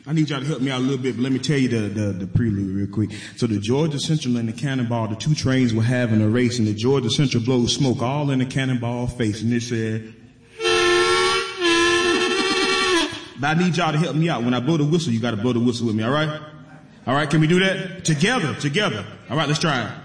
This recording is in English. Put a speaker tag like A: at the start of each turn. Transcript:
A: I need y'all to help me out a little bit, but let me tell you the prelude real quick. So the Georgia Central and the Cannonball, the two trains were having a race, and the Georgia Central blows smoke all in the Cannonball face, and it said, but I need y'all to help me out. When I blow the whistle, you gotta blow the whistle with me, alright? Alright, can we do that? Together. Alright, let's try it.